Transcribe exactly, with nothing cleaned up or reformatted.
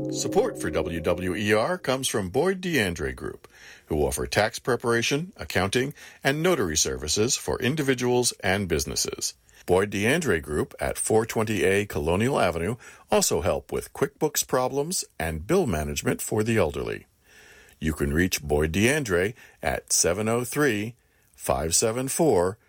Support for W W E R comes from Boyd DeAndre Group, who offer tax preparation, accounting, and notary services for individuals and businesses. Boyd DeAndre Group at four twenty A Colonial Avenue also help with QuickBooks problems and bill management for the elderly. You can reach Boyd DeAndre at seven oh three, five seven four,